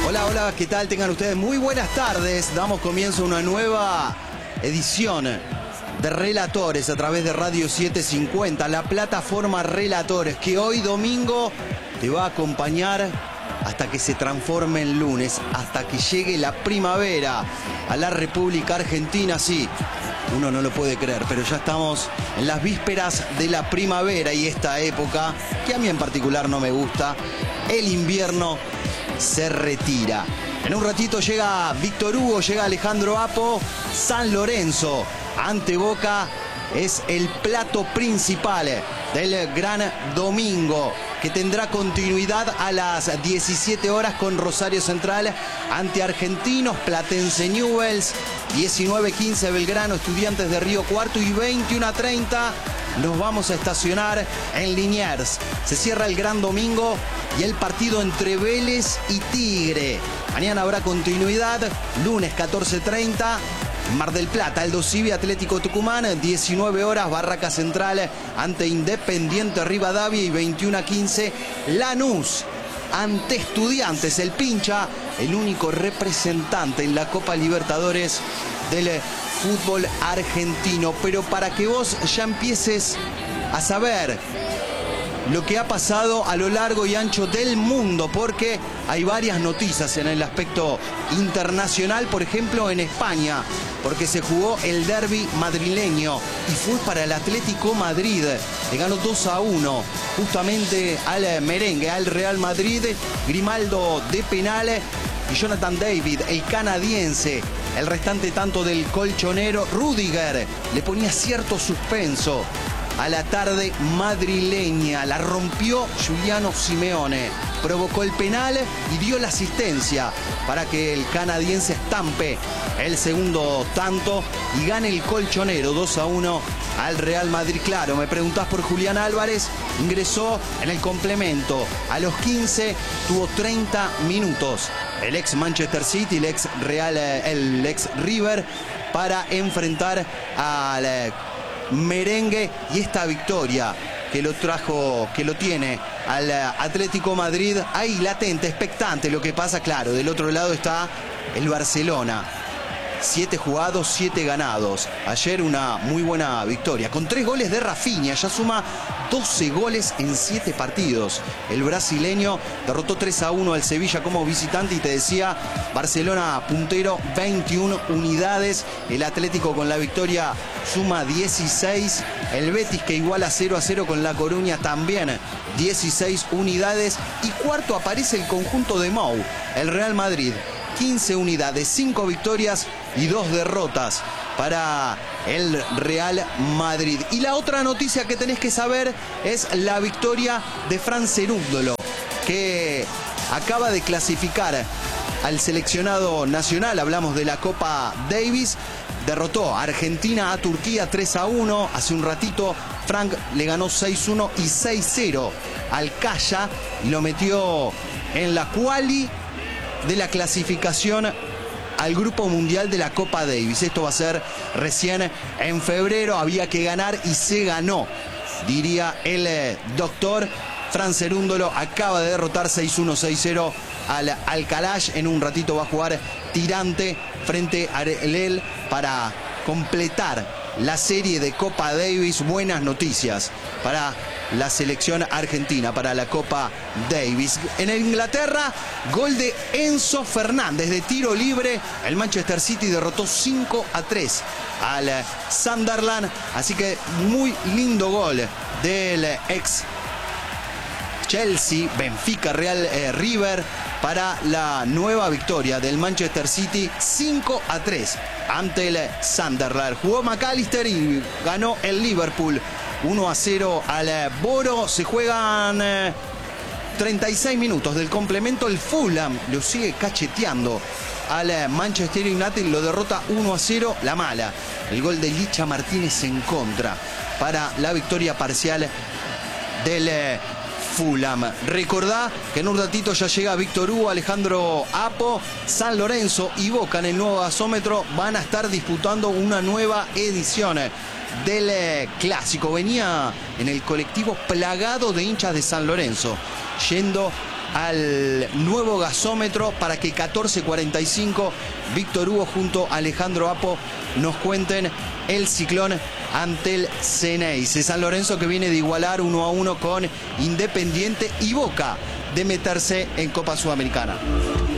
Hola, hola, ¿qué tal? Tengan ustedes muy buenas tardes. Damos comienzo a una nueva edición de Relatores a través de Radio 750, la plataforma Relatores, que hoy domingo te va a acompañar hasta que se transforme en lunes, hasta que llegue la primavera a la República Argentina. Sí, uno no lo puede creer, pero ya estamos en las vísperas de la primavera y esta época, que a mí en particular no me gusta, el invierno se retira. En un ratito llega Víctor Hugo, llega Alejandro Apo. San Lorenzo ante Boca es el plato principal del gran domingo, que tendrá continuidad a las 17 horas con Rosario Central ante Argentinos, Platense Newell's, 19:15 Belgrano, Estudiantes de Río Cuarto, y 21:30 nos vamos a estacionar en Liniers. Se cierra el gran domingo y el partido entre Vélez y Tigre. Mañana habrá continuidad, lunes 14:30. Mar del Plata, Aldo Civi, Atlético Tucumán, 19 horas, Barraca Central ante Independiente Rivadavia, y 21:15 Lanús ante Estudiantes, el pincha, el único representante en la Copa Libertadores del fútbol argentino. Pero para que vos ya empieces a saber lo que ha pasado a lo largo y ancho del mundo, porque hay varias noticias en el aspecto internacional, por ejemplo en España, porque se jugó el derbi madrileño y fue para el Atlético Madrid. Le ganó 2-1 justamente al merengue, al Real Madrid. Grimaldo de penal y Jonathan David, el canadiense, el restante tanto del colchonero. Rüdiger le ponía cierto suspenso a la tarde madrileña. La rompió Giuliano Simeone, provocó el penal y dio la asistencia para que el canadiense estampe el segundo tanto y gane el colchonero 2-1 al Real Madrid. Claro, me preguntás por Julián Álvarez, ingresó en el complemento a los 15, tuvo 30 minutos. El ex Manchester City, el ex River, para enfrentar al merengue, y esta victoria que lo tiene al Atlético Madrid ahí latente, expectante. Lo que pasa, claro, del otro lado está el Barcelona. 7 jugados, 7 ganados. Ayer una muy buena victoria, con 3 goles de Rafinha. Ya suma 12 goles en 7 partidos. El brasileño derrotó 3-1 al Sevilla como visitante. Y te decía, Barcelona puntero, 21 unidades. El Atlético con la victoria suma 16. El Betis, que iguala 0-0 con La Coruña, también 16 unidades. Y cuarto aparece el conjunto de Mou, el Real Madrid. 15 unidades, 5 victorias y 2 derrotas para el Real Madrid. Y la otra noticia que tenés que saber es la victoria de Fran Cerúndolo, que acaba de clasificar al seleccionado nacional. Hablamos de la Copa Davis. Derrotó a Argentina a Turquía 3-1. Hace un ratito Frank le ganó 6-1 y 6-0 al Calla y lo metió en la quali de la clasificación al Grupo Mundial de la Copa Davis. Esto va a ser recién en febrero. Había que ganar y se ganó, diría el doctor. Fran Cerúndolo acaba de derrotar 6-1, 6-0 al Alcalá. En un ratito va a jugar Tirante frente a Arelel para completar la serie de Copa Davis. Buenas noticias para la selección argentina, para la Copa Davis. En Inglaterra, gol de Enzo Fernández de tiro libre. El Manchester City derrotó 5-3 al Sunderland. Así que muy lindo gol del ex Chelsea, Benfica, Real River, para la nueva victoria del Manchester City 5-3 ante el Sunderland. Jugó McAllister y ganó el Liverpool 1-0 al Boro. Se juegan 36 minutos del complemento. El Fulham lo sigue cacheteando al Manchester United, lo derrota 1-0. La mala, el gol de Licha Martínez en contra para la victoria parcial del Fulham. Recordá que en un ratito ya llega Víctor Hugo, Alejandro Apo. San Lorenzo y Boca en el nuevo gasómetro van a estar disputando una nueva edición del clásico. Venía en el colectivo plagado de hinchas de San Lorenzo, yendo al nuevo gasómetro para que 14:45 Víctor Hugo junto a Alejandro Apo nos cuenten el Ciclón ante el Xeneize. San Lorenzo que viene de igualar 1-1 con Independiente y Boca de meterse en Copa Sudamericana.